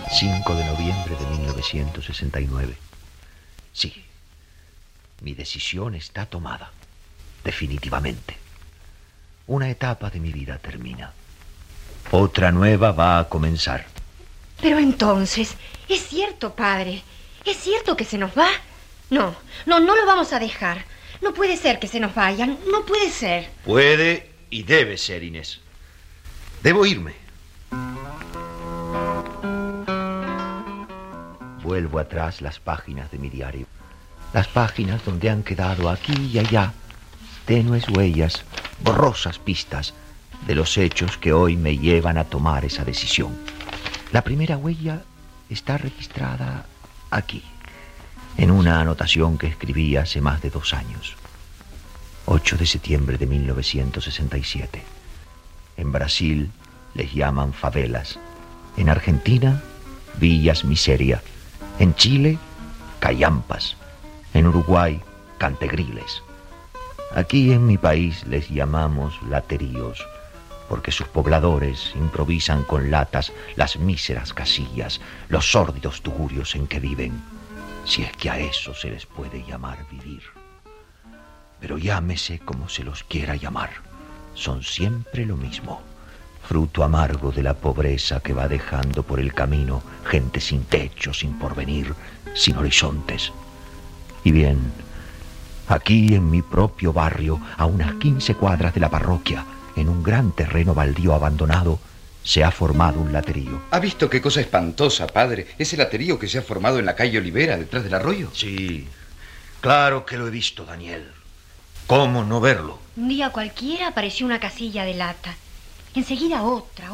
5 de noviembre de 1969. Sí, mi decisión está tomada, definitivamente. Una etapa de mi vida termina. Otra nueva va a comenzar. Pero entonces, ¿es cierto, padre? ¿Es cierto que se nos va? No lo vamos a dejar. No puede ser que se nos vayan, no puede ser. Puede y debe ser, Inés. Debo irme. Vuelvo atrás las páginas de mi diario. Las páginas donde han quedado aquí y allá tenues huellas, borrosas pistas de los hechos que hoy me llevan a tomar esa decisión. La primera huella está registrada aquí, en una anotación que escribí hace más de 2 años. 8 de septiembre de 1967. En Brasil les llaman favelas. En Argentina, villas miseria. En Chile, callampas. En Uruguay, cantegriles. Aquí en mi país les llamamos lateríos, porque sus pobladores improvisan con latas las míseras casillas, los sórdidos tugurios en que viven, si es que a eso se les puede llamar vivir. Pero llámese como se los quiera llamar, son siempre lo mismo, fruto amargo de la pobreza que va dejando por el camino gente sin techo, sin porvenir, sin horizontes. Y bien, aquí en mi propio barrio, a unas 15 cuadras de la parroquia, en un gran terreno baldío abandonado, se ha formado un laterío. ¿Ha visto qué cosa espantosa, padre? ¿Ese laterío que se ha formado en la calle Olivera, detrás del arroyo? Sí, claro que lo he visto, Daniel. ¿Cómo no verlo? Un día cualquiera apareció una casilla de lata. Enseguida otra.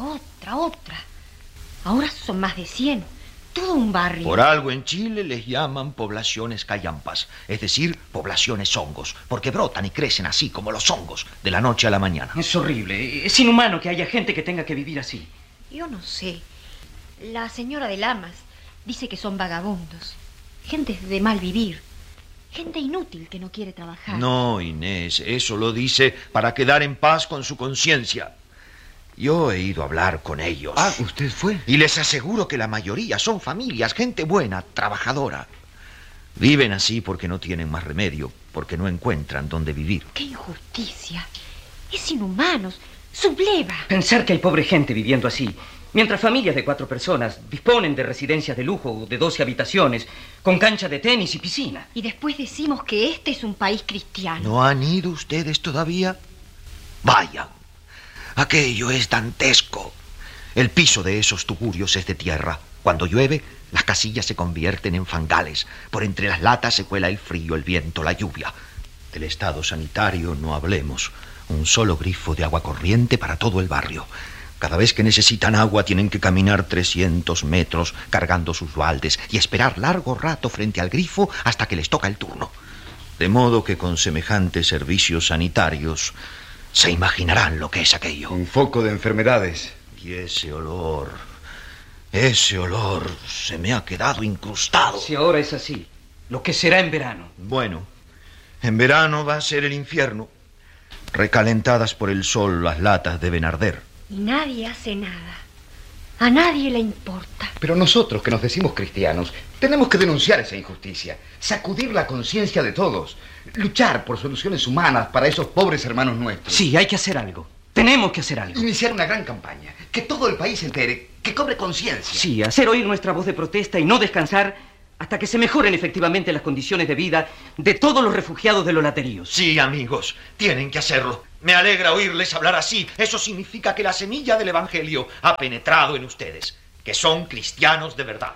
Ahora son más de 100. Todo un barrio. Por algo en Chile les llaman poblaciones callampas, es decir, poblaciones hongos, porque brotan y crecen así como los hongos, de la noche a la mañana. Es horrible, es inhumano que haya gente que tenga que vivir así. Yo no sé. La señora de Lamas dice que son vagabundos, gente de mal vivir, gente inútil que no quiere trabajar. No, Inés, eso lo dice para quedar en paz con su conciencia. Yo he ido a hablar con ellos. Ah, ¿usted fue? Y les aseguro que la mayoría son familias, gente buena, trabajadora. Viven así porque no tienen más remedio, porque no encuentran dónde vivir. ¡Qué injusticia! Es inhumano, subleva. Pensar que hay pobre gente viviendo así, mientras familias de 4 personas disponen de residencias de lujo de 12 habitaciones, con cancha de tenis y piscina. Y después decimos que este es un país cristiano. ¿No han ido ustedes todavía? Vayan. Aquello es dantesco. El piso de esos tugurios es de tierra. Cuando llueve, las casillas se convierten en fangales. Por entre las latas se cuela el frío, el viento, la lluvia. Del estado sanitario no hablemos. Un solo grifo de agua corriente para todo el barrio. Cada vez que necesitan agua tienen que caminar 300 metros cargando sus baldes y esperar largo rato frente al grifo hasta que les toca el turno. De modo que con semejantes servicios sanitarios se imaginarán lo que es aquello. Un foco de enfermedades. Y ese olor se me ha quedado incrustado. Si ahora es así, lo que será en verano. Bueno, en verano va a ser el infierno. Recalentadas por el sol, las latas deben arder. Y nadie hace nada. A nadie le importa. Pero nosotros, que nos decimos cristianos, tenemos que denunciar esa injusticia, sacudir la conciencia de todos, luchar por soluciones humanas para esos pobres hermanos nuestros. Sí, hay que hacer algo. Tenemos que hacer algo. Iniciar una gran campaña, que todo el país se entere, que cobre conciencia. Sí, hacer oír nuestra voz de protesta y no descansar hasta que se mejoren efectivamente las condiciones de vida de todos los refugiados de los lateríos. Sí, amigos, tienen que hacerlo. Me alegra oírles hablar así. Eso significa que la semilla del Evangelio ha penetrado en ustedes, que son cristianos de verdad.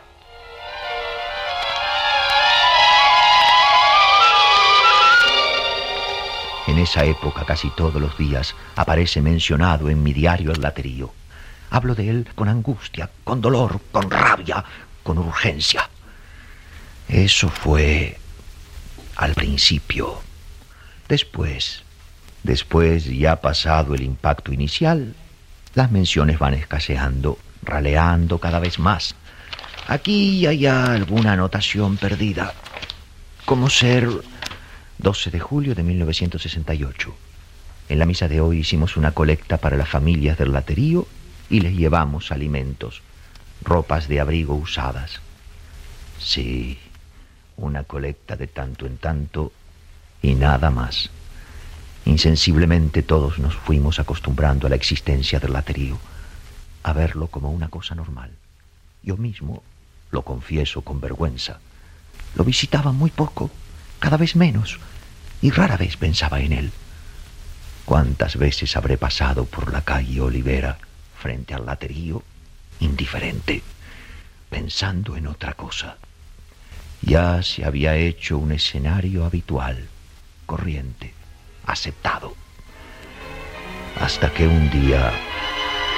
En esa época, casi todos los días, aparece mencionado en mi diario el laterío. Hablo de él con angustia, con dolor, con rabia, con urgencia. Eso fue al principio. Después, ya pasado el impacto inicial, las menciones van escaseando, raleando cada vez más. Aquí y allá alguna anotación perdida, como ser 12 de julio de 1968. En la misa de hoy hicimos una colecta para las familias del laterío y les llevamos alimentos. ropas de abrigo usadas. Sí, una colecta de tanto en tanto y nada más. Insensiblemente todos nos fuimos acostumbrando a la existencia del laterío, a verlo como una cosa normal. Yo mismo, lo confieso con vergüenza, lo visitaba muy poco, cada vez menos, y rara vez pensaba en él. ¿Cuántas veces habré pasado por la calle Olivera frente al laterío, indiferente, pensando en otra cosa? Ya se había hecho un escenario habitual, corriente, aceptado. Hasta que un día